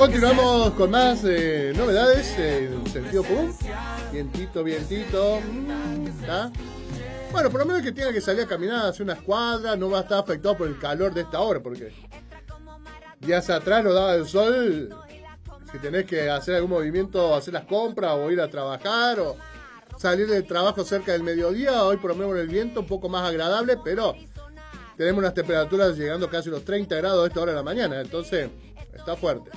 Continuamos con más novedades en sentido común. Vientito. ¿Está? Bueno, por lo menos que tenga que salir a caminar hacia unas cuadras, no va a estar afectado por el calor de esta hora, porque días atrás nos daba el sol. Si tenés que hacer algún movimiento, hacer las compras o ir a trabajar o salir del trabajo cerca del mediodía, hoy por lo menos el viento un poco más agradable, pero tenemos unas temperaturas llegando casi a los 30 grados a esta hora de la mañana, entonces está fuerte.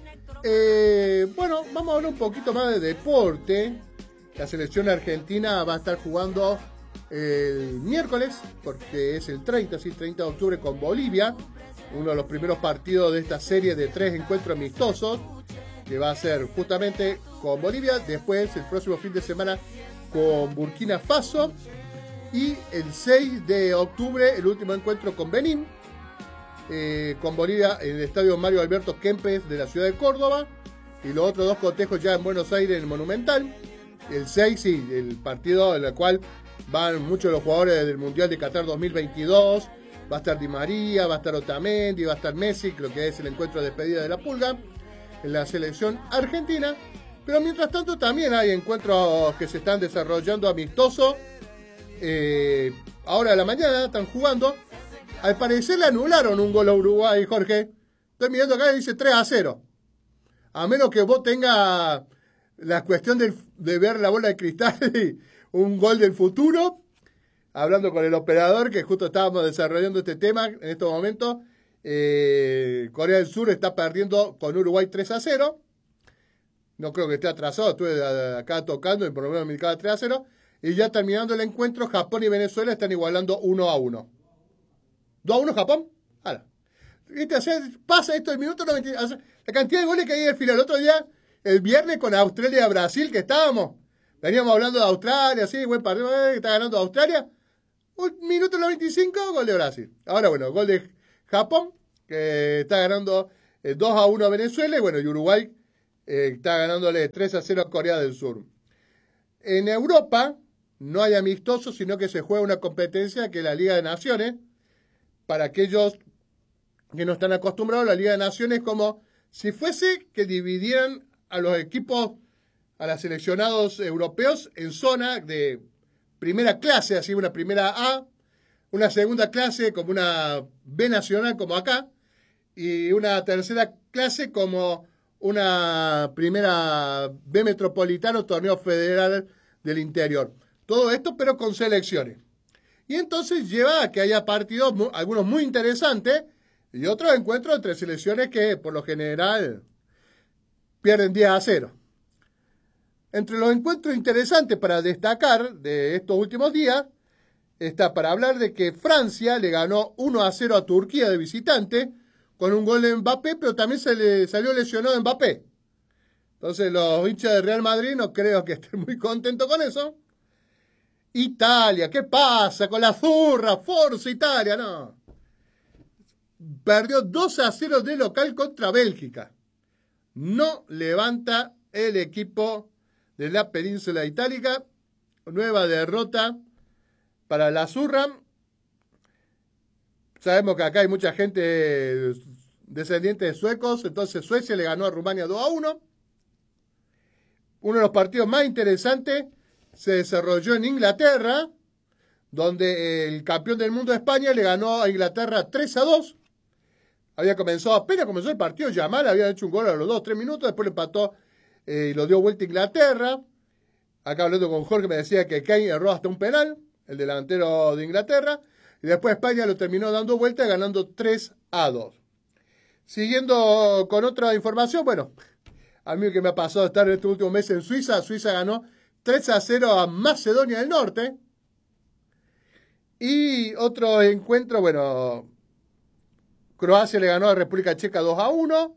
Bueno, vamos a hablar un poquito más de deporte. La selección argentina va a estar jugando el miércoles, porque es el 30 de octubre con Bolivia, uno de los primeros partidos de esta serie de 3 encuentros amistosos, que va a ser justamente con Bolivia, después el próximo fin de semana con Burkina Faso, y el 6 de octubre el último encuentro con Benín, con Bolivia en el estadio Mario Alberto Kempes de la ciudad de Córdoba, y los otros dos cotejos ya en Buenos Aires en el Monumental. El 6, sí, el partido en el cual van muchos de los jugadores del Mundial de Qatar 2022, va a estar Di María, va a estar Otamendi, va a estar Messi, creo que es el encuentro de despedida de la Pulga en la selección argentina. Pero mientras tanto también hay encuentros que se están desarrollando amistosos. Ahora a la mañana están jugando. Al parecer le anularon un gol a Uruguay, Jorge. Estoy mirando acá y dice 3-0. A menos que vos tengas la cuestión de ver la bola de cristal y un gol del futuro. Hablando con el operador, que justo estábamos desarrollando este tema en estos momentos. Corea del Sur está perdiendo con Uruguay 3-0. No creo que esté atrasado. Estuve acá tocando y por lo menos me indicaba 3-0. Y ya terminando el encuentro, Japón y Venezuela están igualando 1-1. ¿2-1 Japón? Ahora. Pasa esto el minuto 90. La cantidad de goles que hay al final. El otro día, el viernes con Australia y Brasil, que estábamos. Veníamos hablando de Australia, sí, buen partido, que está ganando Australia. Un minuto 95, gol de Brasil. Ahora, bueno, gol de Japón, que está ganando 2-1 a Venezuela. Y bueno, y Uruguay está ganándole 3-0 a Corea del Sur. En Europa no hay amistosos, sino que se juega una competencia que es la Liga de Naciones. Para aquellos que no están acostumbrados, la Liga de Naciones es como si fuese que dividieran a los equipos, a los seleccionados europeos en zona de primera clase, así una primera A, una segunda clase como una B nacional como acá, y una tercera clase como una primera B metropolitano, torneo federal del interior. Todo esto pero con selecciones. Y entonces lleva a que haya partidos, algunos muy interesantes, y otros encuentros entre selecciones que por lo general pierden 10-0. Entre los encuentros interesantes para destacar de estos últimos días, está para hablar de que Francia le ganó 1-0 a Turquía de visitante, con un gol de Mbappé, pero también se le salió lesionado Mbappé. Entonces los hinchas de Real Madrid no creo que estén muy contentos con eso. Italia, ¿qué pasa con la zurra? Forza Italia, no. Perdió 2-0 de local contra Bélgica. No levanta el equipo de la península itálica. Nueva derrota para la zurra. Sabemos que acá hay mucha gente descendiente de suecos, entonces Suecia le ganó a Rumania 2-1. Uno de los partidos más interesantes se desarrolló en Inglaterra, donde el campeón del mundo de España le ganó a Inglaterra 3-2. Apenas comenzó el partido, Yamal había hecho un gol a los 2-3 minutos, después le empató y lo dio vuelta a Inglaterra. Acá hablando con Jorge me decía que Kane erró hasta un penal, el delantero de Inglaterra, y después España lo terminó dando vuelta ganando 3-2. Siguiendo con otra información, bueno, a mí que me ha pasado estar en este último mes en Suiza, Suiza ganó 3-0 a Macedonia del Norte. Y otro encuentro, bueno, Croacia le ganó a República Checa 2-1.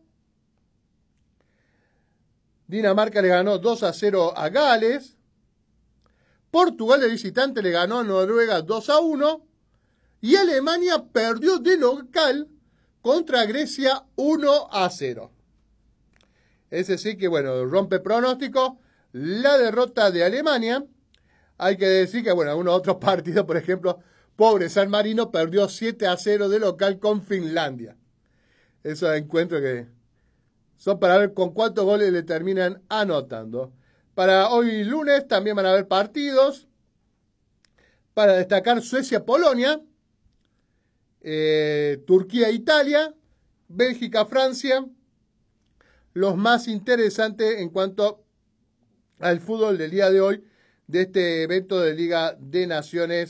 Dinamarca le ganó 2-0 a Gales. Portugal de visitante le ganó a Noruega 2-1. Y Alemania perdió de local contra Grecia 1-0. Ese sí que, bueno, rompe pronóstico. La derrota de Alemania. Hay que decir que, bueno, algunos otros partidos, por ejemplo, pobre San Marino perdió 7-0 de local con Finlandia. Esos encuentros que son para ver con cuántos goles le terminan anotando. Para hoy lunes también van a haber partidos. Para destacar Suecia-Polonia, Turquía-Italia, Bélgica-Francia, los más interesantes en cuanto al fútbol del día de hoy, de este evento de Liga de Naciones,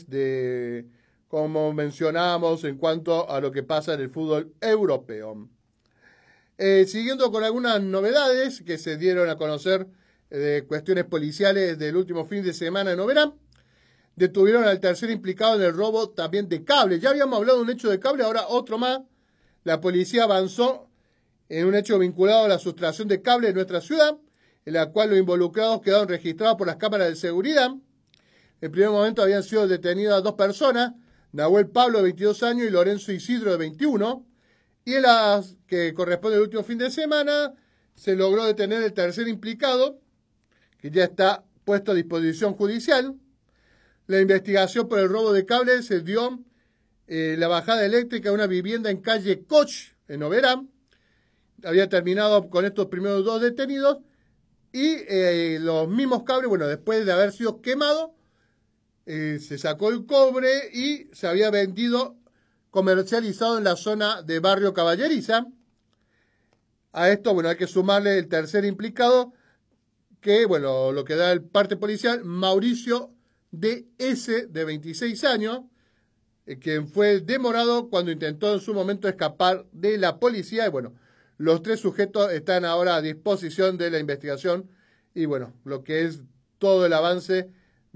como mencionábamos, en cuanto a lo que pasa en el fútbol europeo. Siguiendo con algunas novedades que se dieron a conocer de cuestiones policiales del último fin de semana en Oberá, detuvieron al tercer implicado en el robo también de cable. Ya habíamos hablado de un hecho de cable, ahora otro más. La policía avanzó en un hecho vinculado a la sustracción de cable en nuestra ciudad, en la cual los involucrados quedaron registrados por las cámaras de seguridad. En primer momento habían sido detenidas 2 personas, Nahuel Pablo de 22 años y Lorenzo Isidro de 21. Y en las que corresponde al último fin de semana, se logró detener el tercer implicado, que ya está puesto a disposición judicial. La investigación por el robo de cables se dio la bajada eléctrica de una vivienda en calle Koch, en Oberá. Había terminado con estos primeros 2 detenidos y los mismos cables, bueno, después de haber sido quemados, se sacó el cobre y se había vendido, comercializado en la zona de Barrio Caballeriza. A esto, bueno, hay que sumarle el tercer implicado, que, bueno, lo que da el parte policial, Mauricio D.S., de 26 años, quien fue demorado cuando intentó en su momento escapar de la policía. Y bueno, los 3 sujetos están ahora a disposición de la investigación y bueno, lo que es todo el avance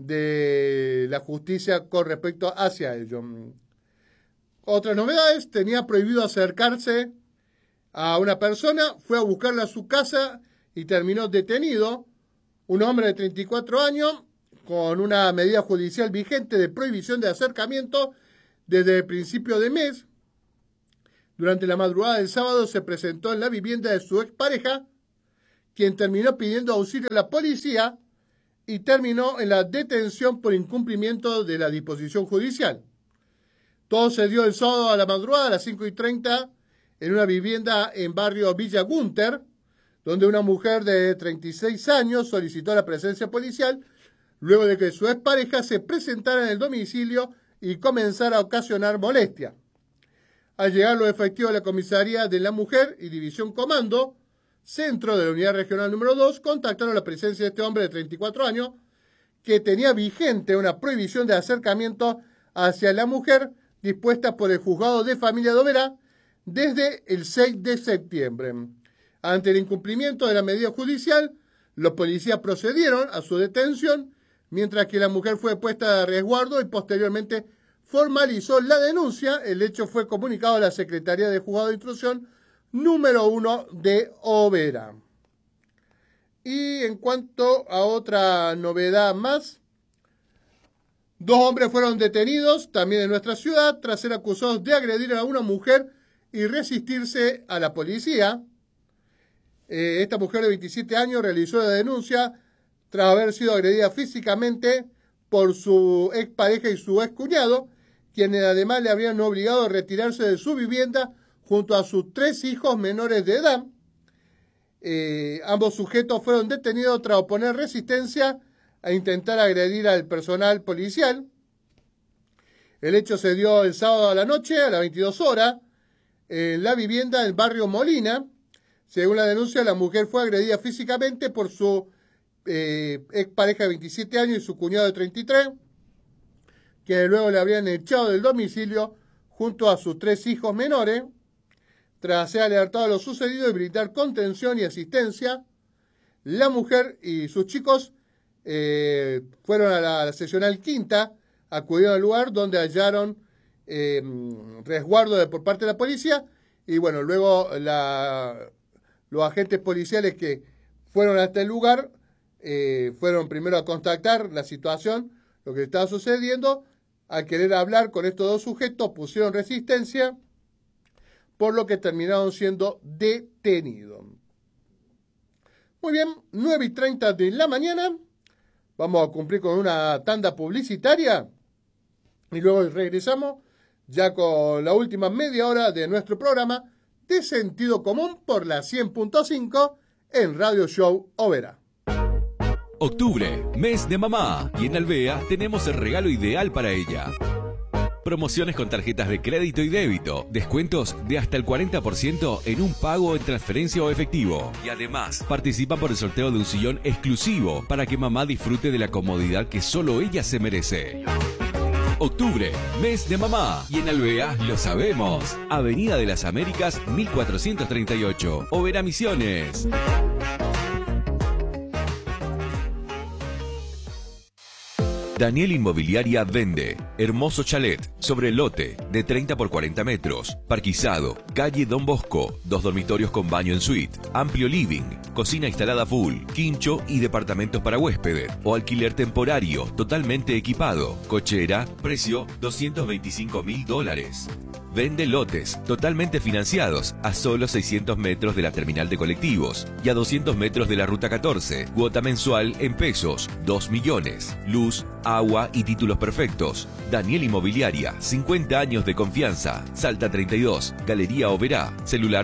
de la justicia con respecto hacia ello. Otras novedades: tenía prohibido acercarse a una persona, fue a buscarla a su casa y terminó detenido. Un hombre de 34 años con una medida judicial vigente de prohibición de acercamiento desde el principio de mes. Durante la madrugada del sábado se presentó en la vivienda de su expareja, quien terminó pidiendo auxilio a la policía y terminó en la detención por incumplimiento de la disposición judicial. Todo se dio el sábado a la madrugada, a las 5:30, en una vivienda en barrio Villa Gunter, donde una mujer de 36 años solicitó la presencia policial luego de que su expareja se presentara en el domicilio y comenzara a ocasionar molestia. Al llegar los efectivos de la comisaría de la mujer y división comando, centro de la unidad regional número 2, contactaron la presencia de este hombre de 34 años, que tenía vigente una prohibición de acercamiento hacia la mujer dispuesta por el juzgado de familia de Oberá desde el 6 de septiembre. Ante el incumplimiento de la medida judicial, los policías procedieron a su detención, mientras que la mujer fue puesta a resguardo y posteriormente formalizó la denuncia. El hecho fue comunicado a la Secretaría de Juzgado de Instrucción número 1 de Oberá. Y en cuanto a otra novedad más, 2 hombres fueron detenidos también en nuestra ciudad tras ser acusados de agredir a una mujer y resistirse a la policía. Esta mujer de 27 años realizó la denuncia tras haber sido agredida físicamente por su expareja y su excuñado, quienes además le habrían obligado a retirarse de su vivienda junto a sus 3 hijos menores de edad. Ambos sujetos fueron detenidos tras oponer resistencia a intentar agredir al personal policial. El hecho se dio el sábado a la noche, a las 22 horas, en la vivienda del barrio Molina. Según la denuncia, la mujer fue agredida físicamente por su expareja de 27 años y su cuñado de 33, que luego le habrían echado del domicilio junto a sus 3 hijos menores. Tras ser alertado de lo sucedido y brindar contención y asistencia, la mujer y sus chicos fueron a la seccional quinta, acudieron al lugar donde hallaron resguardo por parte de la policía y bueno, luego los agentes policiales que fueron hasta el lugar fueron primero a contactar la situación, lo que estaba sucediendo. Al querer hablar con estos 2 sujetos pusieron resistencia, por lo que terminaron siendo detenidos. Muy bien, 9:30 de la mañana. Vamos a cumplir con una tanda publicitaria y luego regresamos ya con la última media hora de nuestro programa de sentido común por la 100.5 en Radio Show Oberá. Octubre, mes de mamá, y en Alvea tenemos el regalo ideal para ella. Promociones con tarjetas de crédito y débito, descuentos de hasta el 40% en un pago en transferencia o efectivo. Y además, participa por el sorteo de un sillón exclusivo para que mamá disfrute de la comodidad que solo ella se merece. Octubre, mes de mamá, y en Alvea lo sabemos. Avenida de las Américas, 1438, Oberá Misiones. Daniel Inmobiliaria vende hermoso chalet sobre lote de 30 por 40 metros, parquizado, calle Don Bosco, 2 dormitorios con baño en suite, amplio living, cocina instalada full, quincho y departamentos para huéspedes o alquiler temporario totalmente equipado, cochera, precio $225.000. Vende lotes totalmente financiados a solo 600 metros de la terminal de colectivos y a 200 metros de la ruta 14. Cuota mensual en pesos, 2 millones. Luz, agua y títulos perfectos. Daniel Inmobiliaria, 50 años de confianza. Salta 32, Galería Oberá. Celular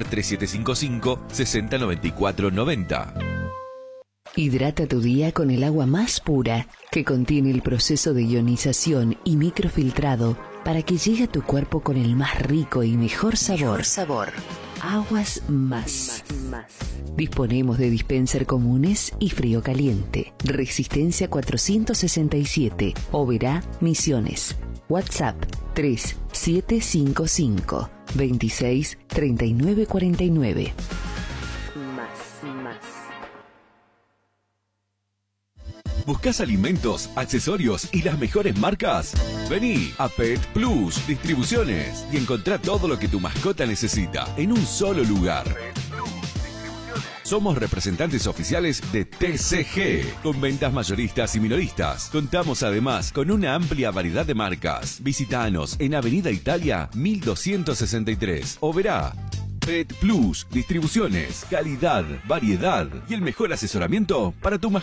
3755-609490. Hidrata tu día con el agua más pura, que contiene el proceso de ionización y microfiltrado para que llegue a tu cuerpo con el más rico y mejor sabor. Aguas Más. Disponemos de dispenser comunes y frío caliente. Resistencia 467, Oberá, Misiones. WhatsApp 3755 26 39 49. Más. ¿Buscas alimentos, accesorios y las mejores marcas? Vení a Pet Plus Distribuciones y encontrá todo lo que tu mascota necesita en un solo lugar. Somos representantes oficiales de TCG, con ventas mayoristas y minoristas. Contamos además con una amplia variedad de marcas. Visítanos en Avenida Italia 1263, Oberá. Pet Plus Distribuciones, calidad, variedad y el mejor asesoramiento para tu mascota.